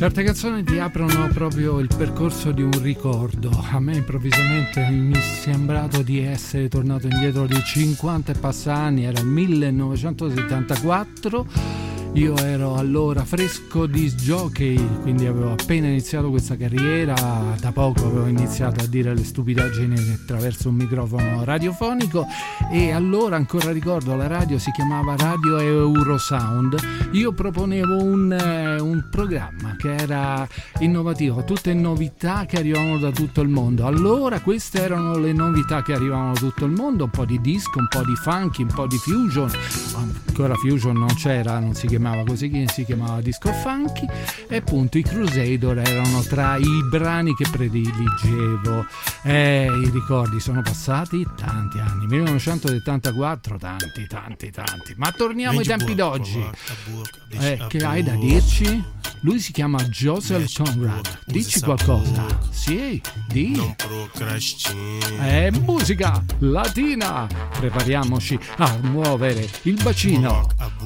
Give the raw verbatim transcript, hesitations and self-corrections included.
Certe canzoni ti aprono proprio il percorso di un ricordo. A me improvvisamente mi è sembrato di essere tornato indietro di cinquanta e passa anni, era il millenovecentosettantaquattro. Io ero allora fresco di jockey, quindi avevo appena iniziato questa carriera, da poco avevo iniziato a dire le stupidaggini attraverso un microfono radiofonico e allora ancora ricordo la radio si chiamava Radio Eurosound. Io proponevo un, eh, un programma che era innovativo, tutte novità che arrivavano da tutto il mondo. Allora queste erano le novità che arrivavano da tutto il mondo, un po' di disco, un po' di funky, un po' di fusion. Ancora fusion non c'era, non si chiamava così, si chiamava disco funky e appunto i Crusader erano tra i brani che prediligevo. E i ricordi sono passati tanti anni, millenovecentosettantaquattro, tanti tanti tanti, ma torniamo ai tempi d'oggi. Eh, che hai da dirci? Lui si chiama Joseph Conrad, dici qualcosa? Sì, di è musica latina, prepariamoci a muovere il bacino.